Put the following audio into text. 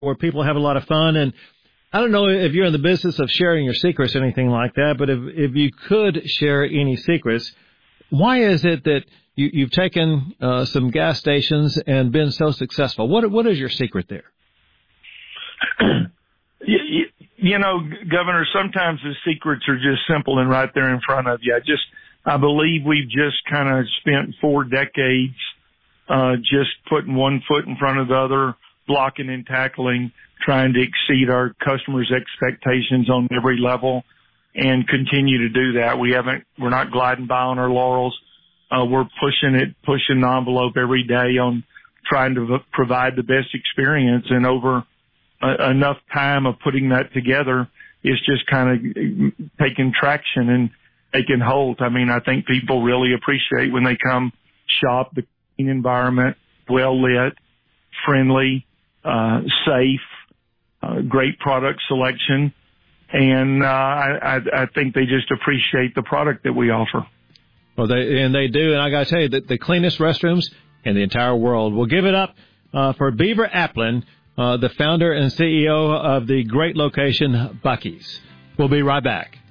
where people have a lot of fun. And I don't know if you're in the business of sharing your secrets or anything like that, but if you could share any secrets, why is it that you've taken some gas stations and been so successful? What is your secret there? You know, Governor, sometimes the secrets are just simple and right there in front of you. I believe we've just kind of spent 4 decades just putting one foot in front of the other, blocking and tackling, trying to exceed our customers' expectations on every level, and continue to do that. We're not gliding by on our laurels. We're pushing the envelope every day on trying to provide the best experience. And over enough time of putting that together, it's just kind of taking traction and taking hold. I mean, I think people really appreciate when they come shop the clean environment, well lit, friendly, safe, great product selection. And I think they just appreciate the product that we offer. Well, they do, and I got to tell you, the cleanest restrooms in the entire world. We'll give it up for Beaver Applin, the founder and CEO of the great location Buc-ee's. We'll be right back.